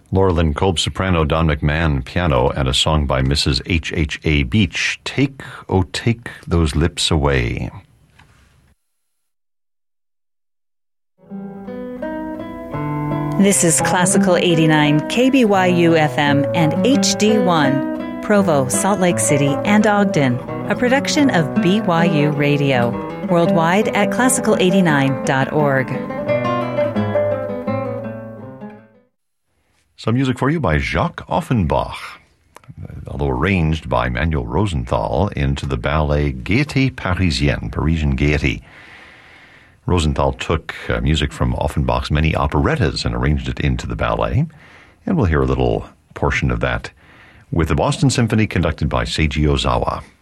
Laura Lynn Kolb, soprano, Don McMahon, piano, and a song by Mrs. H.H.A. Beach, Take, Oh Take Those Lips Away. This is Classical 89, KBYU FM and HD1, Provo, Salt Lake City, and Ogden, a production of BYU Radio, worldwide at classical89.org. Some music for you by Jacques Offenbach, although arranged by Manuel Rosenthal into the ballet Gaieté Parisienne, Parisian Gaiety. Rosenthal took music from Offenbach's many operettas and arranged it into the ballet, and we'll hear a little portion of that with the Boston Symphony conducted by Seiji Ozawa.